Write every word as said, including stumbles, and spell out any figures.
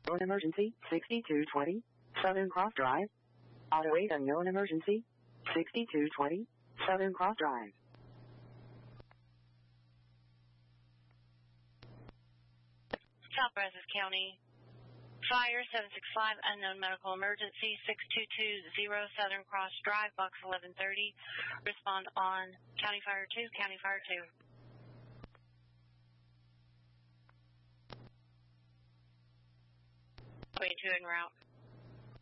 Unknown emergency, sixty-two twenty, Southern Cross Drive. Auto eight unknown emergency, sixty-two twenty, Southern Cross Drive. South Brazos County Fire seven six five, unknown medical emergency, six two two zero Southern Cross Drive, box eleven thirty. Respond on County Fire two, County Fire two. twenty-two en route.